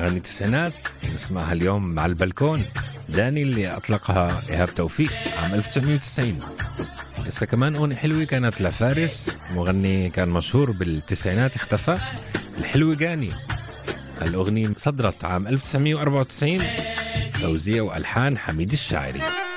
أغاني التسعينات نسمعها اليوم مع البلكون. داني اللي أطلقها إيهاب توفيق عام 1990. لسه كمان أغنية حلوة كانت لفارس، مغني كان مشهور بالتسعينات اختفى، الحلوة جاني. الأغنية صدرت عام 1994، توزيع وألحان حميد الشاعري.